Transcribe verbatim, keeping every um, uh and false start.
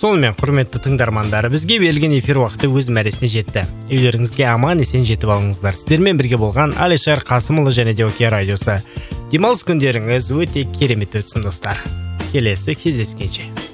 Сонымен құрметті тыңдармандар, бізге берілген эфир уақыты өз мәресіне жетті. Үйлеріңізге аман есен жетіп алыңыздар. Сіздермен бірге болған Алишер Қасымұлы және де Океан радиосы. Демалыс күндеріңіз өте керемет өтсін достар. Келесі кездескенше.